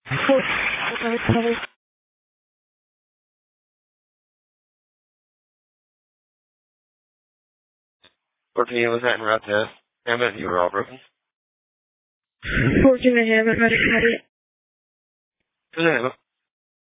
14, was that in route to Hammett? You were all broken? 14 to Hammett, medic,